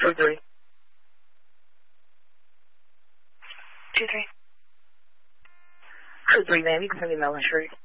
2-3. 2-3. Heard 3, ma'am. You can send me a mail in, Sherry.